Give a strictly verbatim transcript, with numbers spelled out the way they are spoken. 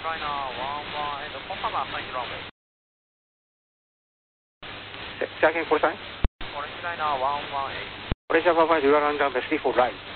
Liner one one eight, confirm assigned runway. Say again, call sign? Orange Liner one one eight. Orange Alpha five, you are on down the three four right.